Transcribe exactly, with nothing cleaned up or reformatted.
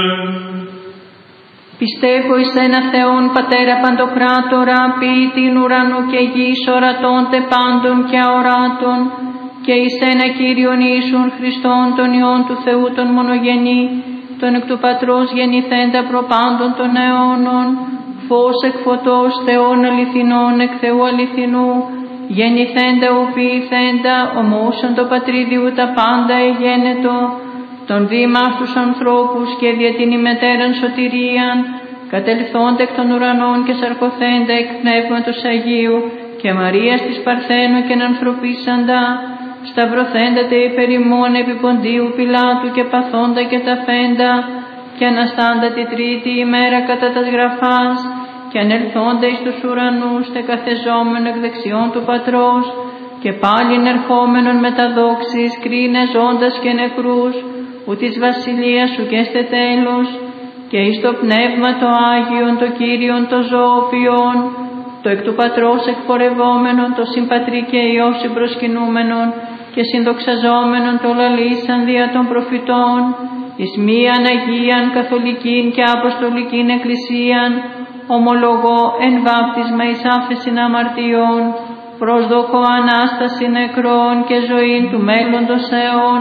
Πιστεύω εις ένα Θεόν Πατέρα Παντοκράτορα, ποιητήν ουρανού και γης, ορατώντε πάντων και αοράτων, και εις ένα Κύριον Ιησούν Χριστόν, τον Υιόν του Θεού τον μονογενή, τον εκ του Πατρός γεννηθέντα προπάντων των αιώνων, φως εκ φωτός, Θεόν αληθινών εκ Θεού αληθινού, γεννηθέντα οποιηθέντα, ομούσαν το Πατρίδιου τα πάντα εγένετο, τον βήμα στους ανθρώπους και δια την ημετέραν σωτηρίαν, κατελθόντα εκ των ουρανών και σαρκωθέντα εκ Πνεύματος Αγίου και Μαρίας της Παρθένου και ανθρωπίσαντα, σταυρωθέντα τε υπερ ημών επί Ποντίου Πιλάτου και παθόντα και ταφέντα, και αναστάντα τη τρίτη ημέρα κατά τας γραφάς, και ανελθόντα εις τους ουρανούς τε καθεζόμενο εκ δεξιών του Πατρός, και πάλιν ερχόμενον με τα δόξης, κρίνε ζώντας και νεκρούς, ου της βασιλείας σου και στε τέλος, και εις το Πνεύμα το Άγιον, το Κύριον το ζωοποιόν, το εκ του Πατρός εκπορευόμενον, το συμπατρί και Υιό συμπροσκυνούμενον, και συνδοξαζόμενον το λαλήσαν δια των προφητών, εις μίαν Αγίαν Καθολικήν και Αποστολικήν Εκκλησίαν, ομολογώ εν βάπτισμα εις άφεσιν αμαρτιών, προσδοκώ Ανάσταση νεκρών και ζωήν του μέλλοντος αιών.